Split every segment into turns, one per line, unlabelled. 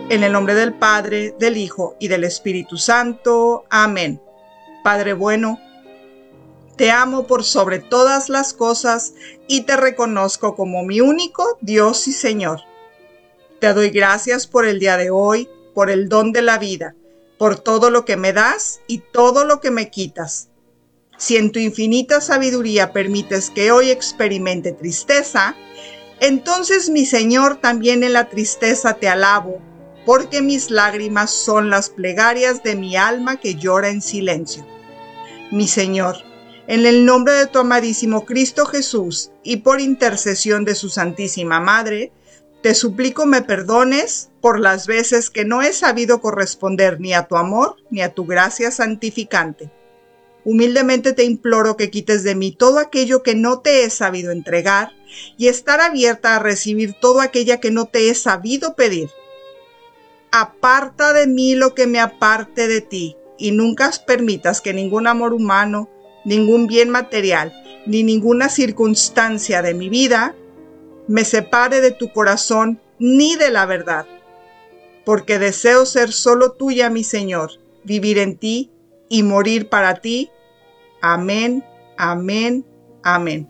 En el nombre del Padre, del Hijo y del Espíritu Santo. Amén. Padre bueno, te amo por sobre todas las cosas y te reconozco como mi único Dios y Señor. Te doy gracias por el día de hoy, por el don de la vida, por todo lo que me das y todo lo que me quitas. Si en tu infinita sabiduría permites que hoy experimente tristeza, entonces, mi Señor, también en la tristeza te alabo, porque mis lágrimas son las plegarias de mi alma que llora en silencio. Mi Señor, en el nombre de tu amadísimo Cristo Jesús y por intercesión de su Santísima Madre, te suplico me perdones por las veces que no he sabido corresponder ni a tu amor ni a tu gracia santificante. Humildemente te imploro que quites de mí todo aquello que no te he sabido entregar y estar abierta a recibir todo aquello que no te he sabido pedir. Aparta de mí lo que me aparte de ti y nunca permitas que ningún amor humano, ningún bien material, ni ninguna circunstancia de mi vida me separe de tu corazón ni de la verdad, porque deseo ser solo tuya, mi Señor, vivir en ti y morir para ti. Amén, amén, amén.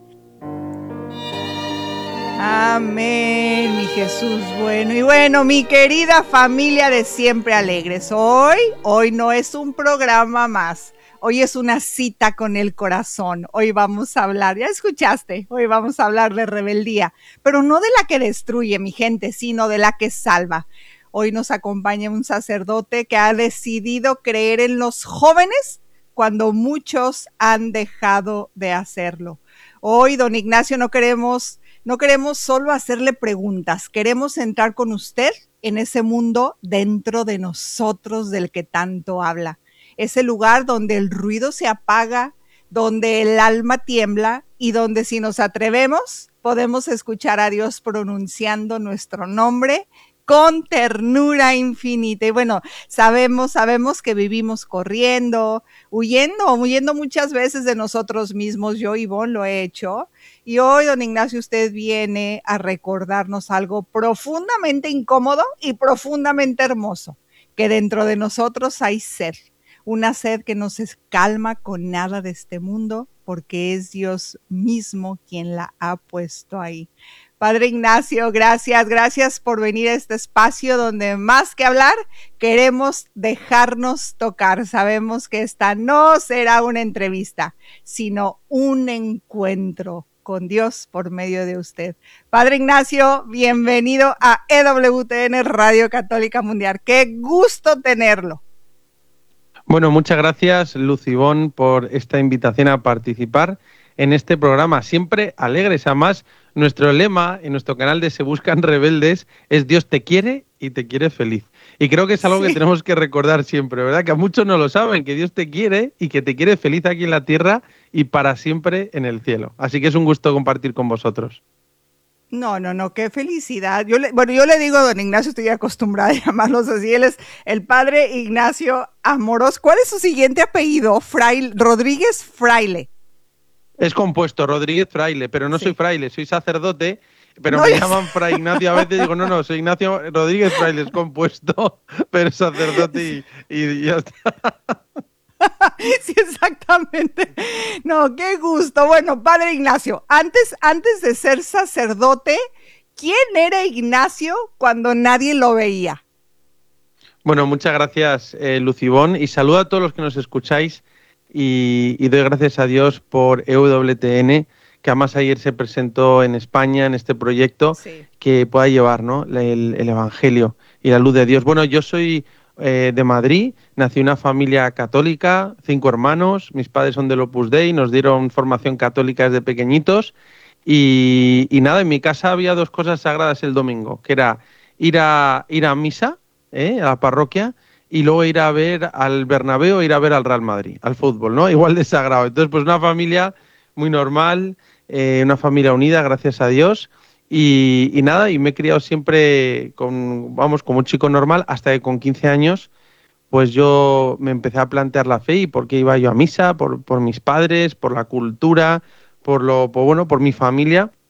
Amén, mi Jesús bueno. Y bueno, mi querida familia de Siempre Alegres, hoy no es un programa más. Hoy es una cita con el corazón. Hoy vamos a hablar, ya escuchaste, hoy vamos a hablar de rebeldía, pero no de la que destruye, mi gente, sino de la que salva. Hoy nos acompaña un sacerdote que ha decidido creer en los jóvenes cuando muchos han dejado de hacerlo. Hoy, don Ignacio, no queremos solo hacerle preguntas, queremos entrar con usted en ese mundo dentro de nosotros del que tanto habla. Ese lugar donde el ruido se apaga, donde el alma tiembla y donde si nos atrevemos podemos escuchar a Dios pronunciando nuestro nombre con ternura infinita. Y bueno, sabemos que vivimos corriendo, huyendo muchas veces de nosotros mismos. Yo, Ivonne, lo he hecho. Y hoy, don Ignacio, usted viene a recordarnos algo profundamente incómodo y profundamente hermoso, que dentro de nosotros hay sed. Una sed que no se calma con nada de este mundo, porque es Dios mismo quien la ha puesto ahí. Padre Ignacio, gracias por venir a este espacio donde más que hablar, queremos dejarnos tocar. Sabemos que esta no será una entrevista, sino un encuentro con Dios por medio de usted. Padre Ignacio, bienvenido a EWTN Radio Católica Mundial. ¡Qué gusto tenerlo!
Bueno, muchas gracias, Luz Ivonne, por esta invitación a participar en este programa. Siempre alegres. Además, nuestro lema en nuestro canal de Se Buscan Rebeldes es Dios te quiere y te quiere feliz. Y creo que es algo que tenemos que recordar siempre, ¿verdad? Que a muchos no lo saben, que Dios te quiere y que te quiere feliz aquí en la tierra y para siempre en el cielo. Así que es un gusto compartir con vosotros.
No, qué felicidad. Yo le digo a don Ignacio, estoy acostumbrada a llamarlos así, él es el padre Ignacio Amorós. ¿Cuál es su siguiente apellido? Rodríguez Fraile.
Es compuesto, Rodríguez Fraile, pero no soy fraile, soy sacerdote, pero
no,
me llaman Fray Ignacio. A veces digo, no, soy Ignacio Rodríguez Fraile, es compuesto, pero sacerdote y ya está.
Sí, exactamente. No, qué gusto. Bueno, padre Ignacio, antes de ser sacerdote, ¿quién era Ignacio cuando nadie lo veía?
Bueno, muchas gracias, Luz Ivonne, y saludo a todos los que nos escucháis y doy gracias a Dios por EWTN, que además ayer se presentó en España en este proyecto, sí, que pueda llevar, ¿no?, el Evangelio y la luz de Dios. Bueno, yo soy de Madrid, nací en una familia católica, 5 hermanos, mis padres son del Opus Dei, nos dieron formación católica desde pequeñitos y nada, en mi casa había 2 cosas sagradas el domingo, que era ir a misa, a la parroquia, y luego ir a ver al Bernabéu, ir a ver al Real Madrid, al fútbol, ¿no? Igual de sagrado. Entonces, pues una familia muy normal, una familia unida, gracias a Dios. Y nada, y me he criado siempre como un chico normal, hasta que con 15 años pues yo me empecé a plantear la fe y por qué iba yo a misa, por mis padres, por la cultura, por mi familia.